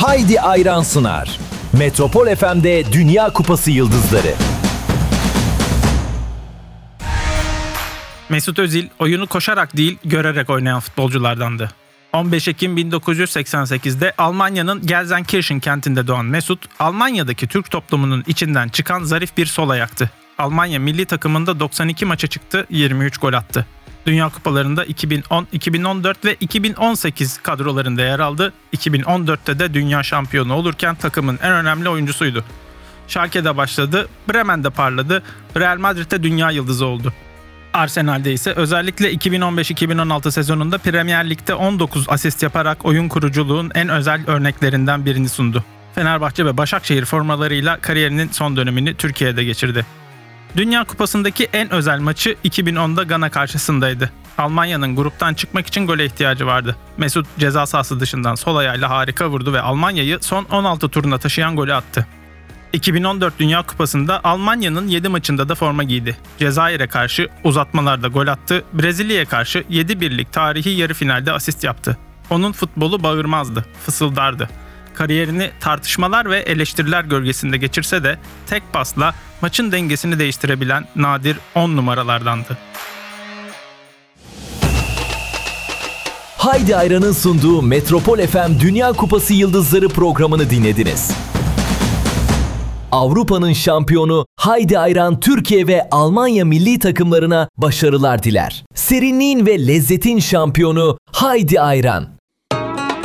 Haydi Ayran sunar. Metropol FM'de Dünya Kupası Yıldızları. Mesut Özil oyunu koşarak değil, görerek oynayan futbolculardandı. 15 Ekim 1988'de Almanya'nın Gelsenkirchen kentinde doğan Mesut, Almanya'daki Türk toplumunun içinden çıkan zarif bir sol ayaktı. Almanya milli takımında 92 maça çıktı, 23 gol attı. Dünya Kupalarında 2010, 2014 ve 2018 kadrolarında yer aldı. 2014'te de dünya şampiyonu olurken takımın en önemli oyuncusuydu. Schalke'de başladı, Bremen'de parladı, Real Madrid'de dünya yıldızı oldu. Arsenal'de ise özellikle 2015-2016 sezonunda Premier Lig'de 19 asist yaparak oyun kuruculuğun en özel örneklerinden birini sundu. Fenerbahçe ve Başakşehir formalarıyla kariyerinin son dönemini Türkiye'de geçirdi. Dünya Kupası'ndaki en özel maçı 2010'da Gana karşısındaydı. Almanya'nın gruptan çıkmak için gole ihtiyacı vardı. Mesut ceza sahası dışından sol ayağıyla harika vurdu ve Almanya'yı son 16 turuna taşıyan golü attı. 2014 Dünya Kupası'nda Almanya'nın 7 maçında da forma giydi. Cezayir'e karşı uzatmalarda gol attı, Brezilya'ya karşı 7-1'lik tarihi yarı finalde asist yaptı. Onun futbolu bağırmazdı, fısıldardı. Kariyerini tartışmalar ve eleştiriler gölgesinde geçirse de tek pasla maçın dengesini değiştirebilen nadir 10 numaralardandı. Haydi Ayran'ın sunduğu Metropol FM Dünya Kupası Yıldızları programını dinlediniz. Avrupa'nın şampiyonu Haydi Ayran Türkiye ve Almanya milli takımlarına başarılar diler. Serinliğin ve lezzetin şampiyonu Haydi Ayran.